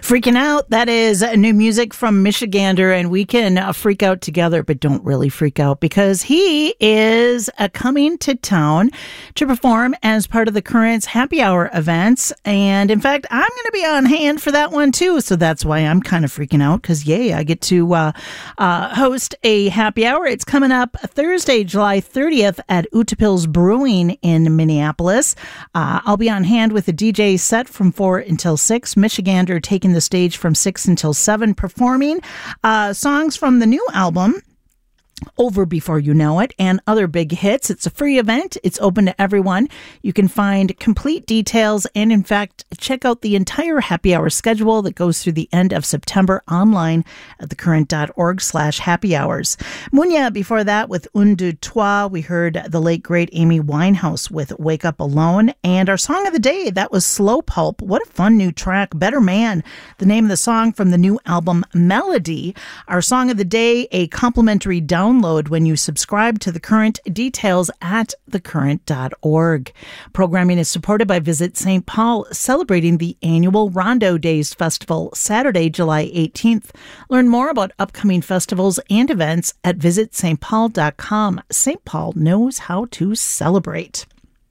Freaking Out, that is new music from Michigander, and we can freak out together, but don't really freak out because he is coming to town to perform as part of the Currents Happy Hour events. And in fact, I'm going to be on hand for that one too. So that's why I'm kind of freaking out because, yay, I get to host a happy hour. It's coming up Thursday, July 30th at Utapils Brewing in Minneapolis. I'll be on hand with a DJ set from 4 until 6. Michigander taking the stage from 6 until 7, performing songs from the new album, Over Before You Know It, and other big hits. It's a free event. It's open to everyone. You can find complete details and, in fact, check out the entire happy hour schedule that goes through the end of September online at thecurrent.org/happy hours. Munya, before that, with Un, Deux, Trois. We heard the late, great Amy Winehouse with Wake Up Alone. And our song of the day, that was Slow Pulp. What a fun new track. Better Man, the name of the song from the new album Melody. Our song of the day, a complimentary download when you subscribe to The Current. Details at thecurrent.org. Programming is supported by Visit St. Paul, celebrating the annual Rondo Days Festival, Saturday, July 18th. Learn more about upcoming festivals and events at visitstpaul.com. St. Paul knows how to celebrate.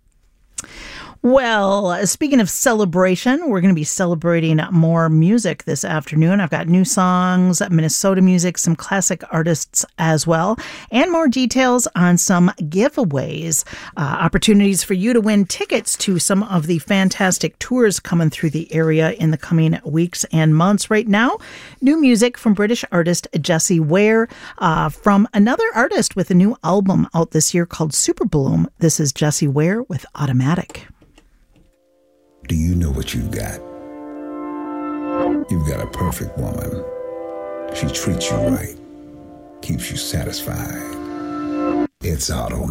Well, speaking of celebration, we're going to be celebrating more music this afternoon. I've got new songs, Minnesota music, some classic artists as well, and more details on some giveaways. Opportunities for you to win tickets to some of the fantastic tours coming through the area in the coming weeks and months. Right now, new music from British artist Jessie Ware, from another artist with a new album out this year called Super Bloom. This is Jessie Ware with Automatic. Do you know what you've got? You've got a perfect woman. She treats you right, keeps you satisfied. It's automatic.